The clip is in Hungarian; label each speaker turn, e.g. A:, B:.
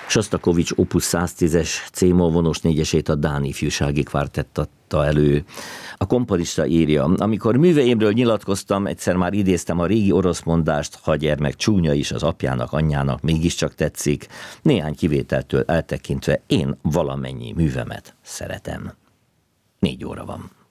A: Sostakovics Opus 110-es C-moll vonós négyesét a Dán ifjúsági kvártett adta elő. A komponista írja: amikor műveimről nyilatkoztam, egyszer már idéztem a régi orosz mondást, ha a gyermek csúnya is az apjának, anyjának mégiscsak tetszik. Néhány kivételtől eltekintve én valamennyi művemet szeretem. 4 óra van.